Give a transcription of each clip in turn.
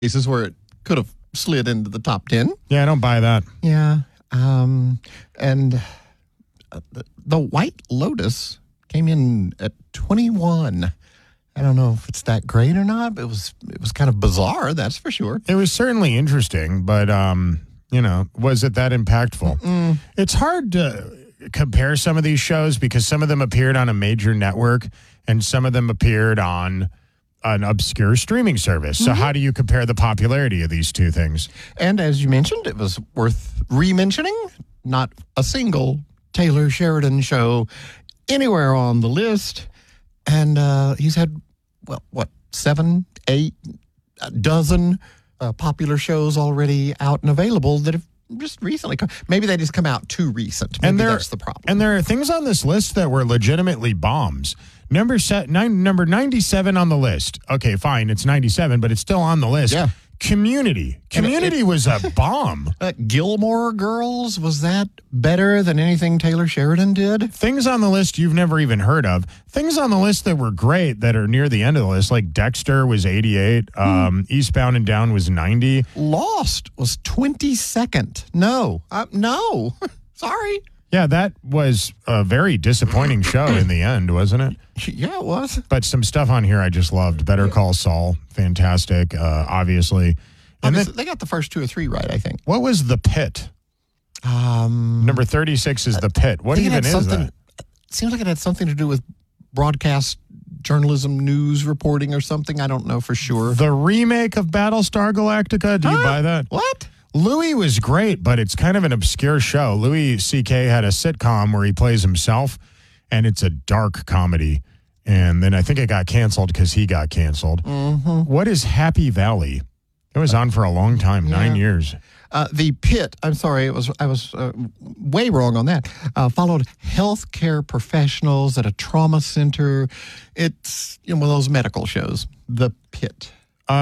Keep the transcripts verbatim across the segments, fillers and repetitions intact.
cases where it could have slid into the top ten. Yeah, I don't buy that. Yeah. Um, and uh, the, the White Lotus came in at twenty-one. I don't know if it's that great or not, but it was it was kind of bizarre, that's for sure. It was certainly interesting, but, um, you know, was it that impactful? Mm-mm. It's hard to compare some of these shows because some of them appeared on a major network and some of them appeared on an obscure streaming service. So mm-hmm. how do you compare the popularity of these two things? And as you mentioned, it was worth re-mentioning. Not a single Taylor Sheridan show anywhere on the list. And uh, he's had, well, what, seven, eight, a dozen uh, popular shows already out and available that have just recently come. Maybe they just come out too recent. Maybe and there, that's the problem. And there are things on this list that were legitimately bombs. Number set, nine, number ninety-seven on the list. Okay, fine, it's ninety-seven, but it's still on the list. Yeah. Community. Community it, it, was a bomb. Uh, Gilmore Girls, was that better than anything Taylor Sheridan did? Things on the list you've never even heard of. Things on the list that were great that are near the end of the list, like Dexter was eighty-eight, hmm. um, Eastbound and Down was ninety. Lost was twenty-second. No. Uh, no. Sorry. Yeah, that was a very disappointing show in the end, wasn't it? Yeah, it was. But some stuff on here I just loved. Better Call Saul, fantastic, uh, obviously. And obviously, then, they got the first two or three right, I think. What was The Pit? Um, Number thirty-six is The Pit. What even is that? It seems like it had something to do with broadcast journalism, news reporting or something. I don't know for sure. The remake of Battlestar Galactica. Do you huh? buy that? What? Louis was great, but it's kind of an obscure show. Louis C K had a sitcom where he plays himself, and it's a dark comedy. And then I think it got canceled because he got canceled. Mm-hmm. What is Happy Valley? It was on for a long time, yeah. nine years. Uh, the Pit, I'm sorry, it was I was uh, way wrong on that, uh, followed healthcare professionals at a trauma center. It's you know, one of those medical shows, The Pit.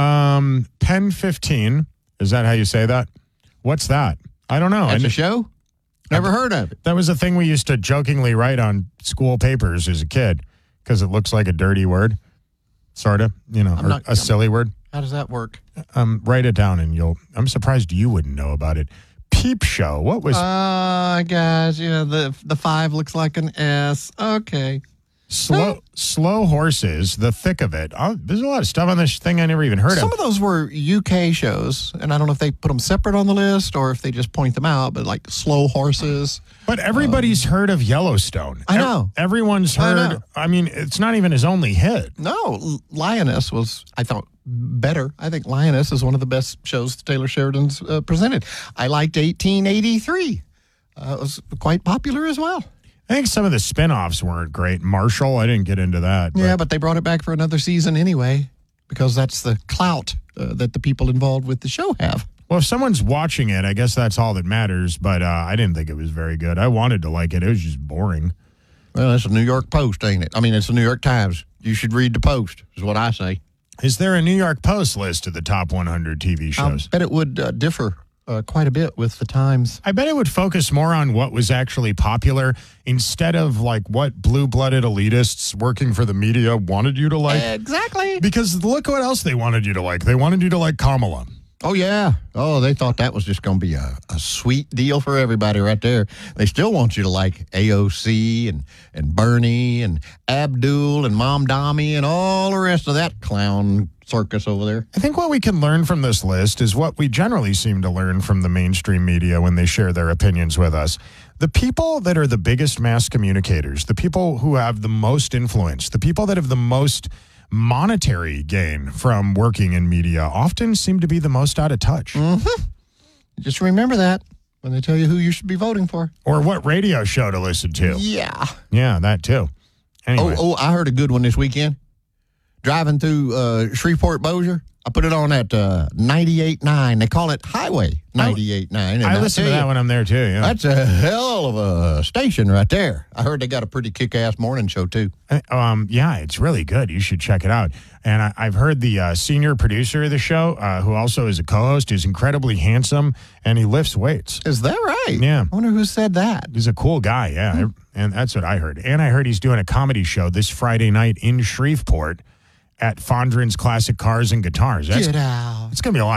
Um, Pen fifteen, is that how you say that? What's that? I don't know. That's a show? Never heard of it. That was a thing we used to jokingly write on school papers as a kid because it looks like a dirty word, sort of, you know, or not, a silly I'm, word. How does that work? Um, write it down and you'll, I'm surprised you wouldn't know about it. Peep Show. What was? Oh, gosh. Yeah, the, the five looks like an S. Okay. Slow slow horses, the thick of it. Oh, there's a lot of stuff on this thing I never even heard Some of. of those were U K shows, and I don't know if they put them separate on the list or if they just point them out, but like Slow Horses. But everybody's um, heard of Yellowstone. I know. E- everyone's heard. I, know. I mean, it's not even his only hit. No, Lioness was, I thought, better. I think Lioness is one of the best shows Taylor Sheridan's uh, presented. I liked eighteen eighty-three. Uh, it was quite popular as well. I think some of the spinoffs weren't great. Marshall, I didn't get into that. But. Yeah, but they brought it back for another season anyway, because that's the clout uh, that the people involved with the show have. Well, if someone's watching it, I guess that's all that matters, but uh, I didn't think it was very good. I wanted to like it. It was just boring. Well, it's a New York Post, ain't it? I mean, it's the New York Times. You should read the Post, is what I say. Is there a New York Post list of the top one hundred T V shows? I bet it would uh, differ. Uh, quite a bit with the Times. I bet it would focus more on what was actually popular instead of like what blue-blooded elitists working for the media wanted you to like. Exactly. Because look what else they wanted you to like. They wanted you to like Kamala. Oh, yeah. Oh, they thought that was just going to be a, a sweet deal for everybody right there. They still want you to like A O C and, and Bernie and Abdul and Mom Dami and all the rest of that clown circus over there. I think what we can learn from this list is what we generally seem to learn from the mainstream media when they share their opinions with us. The people that are the biggest mass communicators, the people who have the most influence, the people that have the most monetary gain from working in media often seem to be the most out of touch. Mm-hmm. Just remember that when they tell you who you should be voting for. Or what radio show to listen to. Yeah. Yeah, that too. Anyway. Oh, oh, I heard a good one this weekend. Driving through uh, Shreveport, Bossier, I put it on at uh, ninety-eight point nine. They call it Highway ninety-eight point nine. I, I listen to that when I'm there, too. Yeah. That's a hell of a station right there. I heard they got a pretty kick-ass morning show, too. Um, yeah, it's really good. You should check it out. And I, I've heard the uh, senior producer of the show, uh, who also is a co-host, is incredibly handsome, and he lifts weights. Is that right? Yeah. I wonder who said that. He's a cool guy, yeah. Hmm. And that's what I heard. And I heard he's doing a comedy show this Friday night in Shreveport at Fondren's Classic Cars and Guitars. That's, Get out. It's going to be a lot.